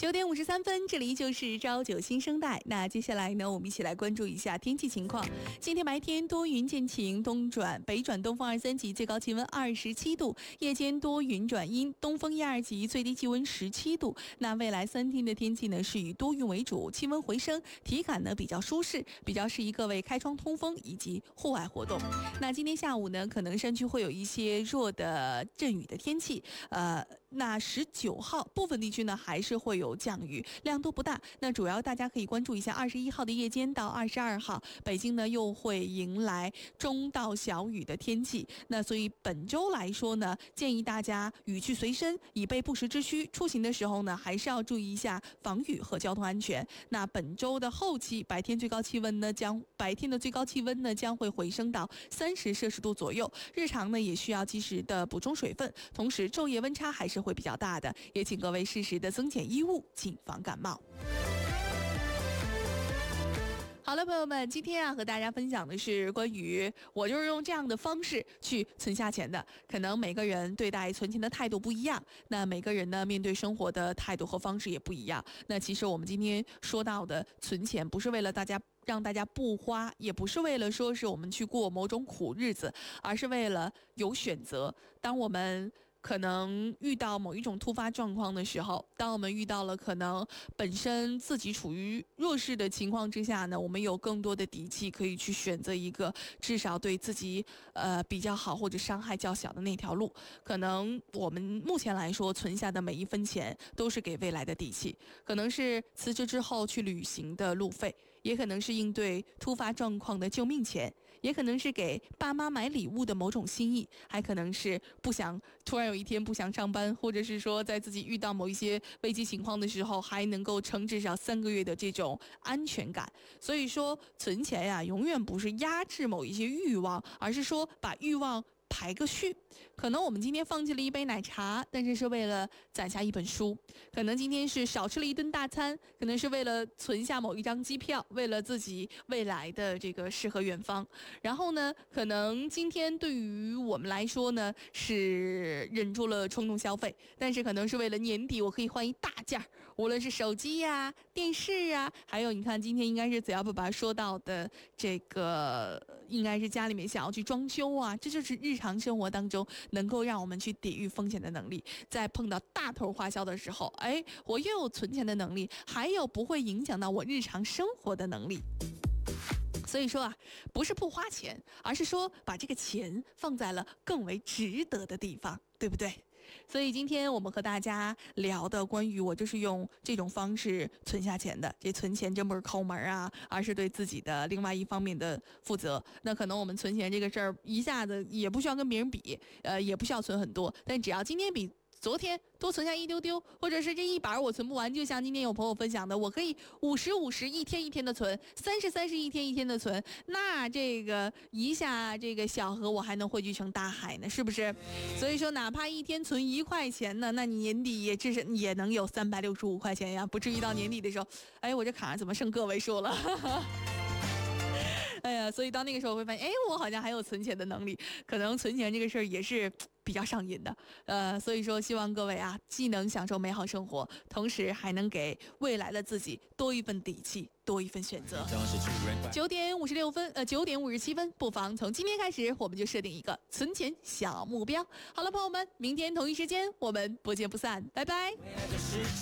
9点53分，这里依旧是朝九新生代。那接下来呢，我们一起来关注一下天气情况。今天白天多云见晴，北转东风2、3级，最高气温27度；夜间多云转阴，东风1、2级，最低气温17度。那未来3天的天气呢，是以多云为主，气温回升，体感呢比较舒适，比较适宜各位开窗通风以及户外活动。那今天下午呢，可能山区会有一些弱的阵雨的天气，那19号部分地区呢还是会有降雨，量都不大。那主要大家可以关注一下21号的夜间到22号，北京呢又会迎来中到小雨的天气。那所以本周来说呢，建议大家雨具随身，以备不时之需。出行的时候呢，还是要注意一下防雨和交通安全。那本周的后期，白天的最高气温呢将会回升到30摄氏度左右，日常呢也需要及时的补充水分，同时昼夜温差还是会比较大的，也请各位适时的增减衣物，谨防感冒。好了，朋友们，今天和大家分享的是关于我就是用这样的方式去存下钱的。可能每个人对待存钱的态度不一样，那每个人呢面对生活的态度和方式也不一样。那其实我们今天说到的存钱，不是为了让大家不花，也不是为了说是我们去过某种苦日子，而是为了有选择。当我们可能遇到某一种突发状况的时候，当我们遇到了可能本身自己处于弱势的情况之下呢，我们有更多的底气可以去选择一个至少对自己比较好或者伤害较小的那条路。可能我们目前来说存下的每一分钱都是给未来的底气，可能是辞职之后去旅行的路费，也可能是应对突发状况的救命钱，也可能是给爸妈买礼物的某种心意，还可能是突然有一天不想上班，或者是说在自己遇到某一些危机情况的时候还能够撑至少3个月的这种安全感。所以说存钱呀，永远不是压制某一些欲望，而是说把欲望排个序。可能我们今天放弃了一杯奶茶，但是是为了攒下一本书；可能今天是少吃了一顿大餐，可能是为了存下某一张机票，为了自己未来的这个诗和远方。然后呢，可能今天对于我们来说呢，是忍住了冲动消费，但是可能是为了年底我可以换一大件，无论是手机呀、电视啊，还有你看今天应该是子瑶爸爸说到的这个，应该是家里面想要去装修啊，这就是日常生活当中能够让我们去抵御风险的能力。在碰到大头花销的时候，我又有存钱的能力，还有不会影响到我日常生活的能力。所以说啊，不是不花钱，而是说把这个钱放在了更为值得的地方，对不对？所以今天我们和大家聊的关于我就是用这种方式存下钱的，这存钱真不是抠门啊，而是对自己的另外一方面的负责。那可能我们存钱这个事儿一下子也不需要跟别人比，也不需要存很多，但只要今天比昨天多存下一丢丢，或者是这一把我存不完，就像今天有朋友分享的，我可以50一天一天的存，30一天一天的存，那这个一下这个小河我还能汇聚成大海呢，是不是？所以说哪怕一天存1块钱呢，那你年底也至少也能有365块钱呀，不至于到年底的时候，我这卡上怎么剩个位数了所以到那个时候会发现，我好像还有存钱的能力，可能存钱这个事儿也是比较上瘾的，所以说希望各位啊，既能享受美好生活，同时还能给未来的自己多一份底气，多一份选择。9点57分，不妨从今天开始，我们就设定一个存钱小目标。好了，朋友们，明天同一时间我们不见不散，拜拜。